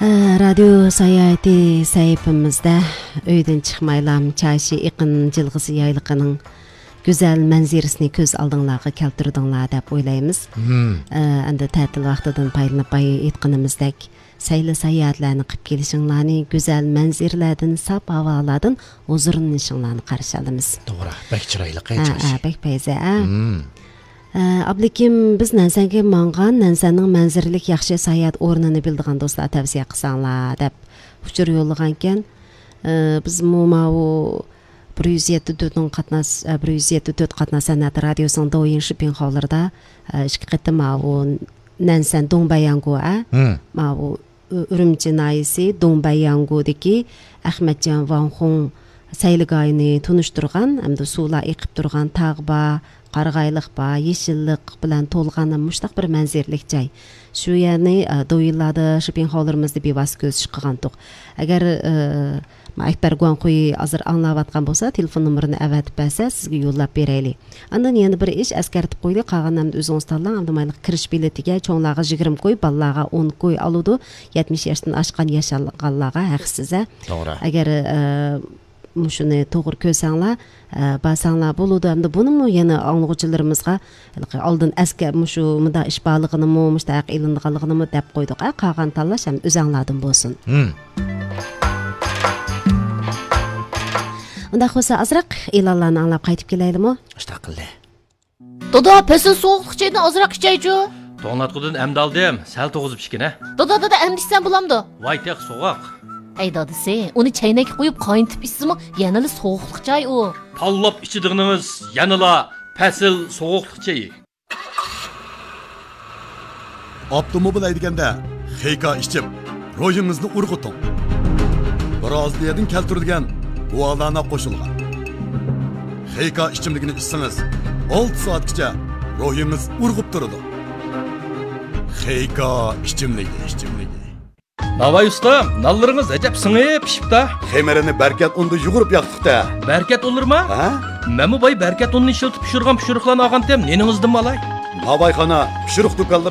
Radyo sayati sayfimizda öyden çıkmaylam çaşı iqin jilgisi yaylıqının güzel manzirisini köz aldığınlarga keltirdinglar dep oylaymiz. Anda ta'til vaqtidan paylanıp aytqanimizdek saylı sayahatlarni qilib kelishinglarni, güzel manzirlardan, sap havolardan huzurlanishinglarni qarshi olamiz. To'g'ri, bek chiroyli qaytirish. Bek payza. Ablekim biz Nansanga mangan, Nansanning manzirlik yaxshi sayohat o'rnini bildigan do'stlar tavsiya qilsanglar deb uchur yo'llagankan, biz mau 174 qatnas san'at radiosining do'yin shipping hozirda ikki qatim mau Nansan Dongbayangu mau Urumchi naisi Dongbayangudagi Ahmadjon Vanxun sayligayni tunishtirgan, hamda suvlar eqib turgan tag'ba qarag'ayliq ba, yeşillik bilan to'lgan mushtaq bir manzirlik joy. Shu yerni do'yinlarda shipping hozirmizda bevas ko'z chiqqandiq. Agar Akbar Guanquy hozir anglayotgan bo'lsa, telefon nomerini avatib bersa, sizga yo'llab beraylik. Andan yana bir ish askartib qo'ydik, qolganlarni o'zingiz tanlang, hamda mayli kirish biletiga cho'nglarga 20 qo'y, balalarga 10 qo'y oladi. 70 yoshdan oshgan yashalganlarga haqsiz. To'g'ri. Agar shuni to'g'ri ko'rsanglar, basanglar bo'ladi. Hamda buni yana anglag'uchilarimizga oldin askar shu munda ish borligini, mushtaq ilinganligini deb qo'ydik. Qolgan tanlash ham o'zinglardan bo'lsin. Unda xo'sa azraq e'lonlarni anglab qaytib kelaylikmi? Ishtaqilli. Doda, pesin soğuqluq çayını azraq içaycu. To'nglatqudan amda aldim, sal to'g'izib ichgin. Doda, amdishsan bo'lamdi. Voy teq so'g'oq. Ey dadisi, uni chaynakka qo'yib qayntib ichsimi, yanali soğuqluq chay u. Tanlab ichidig'ingiz yanala pasil so'g'uqliq chayi. Avtomobil haydaganda xeyka ichib, ro'yingizni urg'uting. Biroz yerdan keltiradigan duolarga qo'shilgan. Xeyka ichimligini ichsangiz, 6 soatgacha ro'yingiz urg'ib turadi. Xeyka ichimligi. Navay usta, nallarınız acab sыңып pişipta. Xeymerini berkat unda yugurib yaqtıqda. Berkat olur mu? Ha? Məmu bay berkat ununu işiltib pişirgan pişiriqlarni alğan tem, neningizdim alay? Navayxana pişiriq do'konlari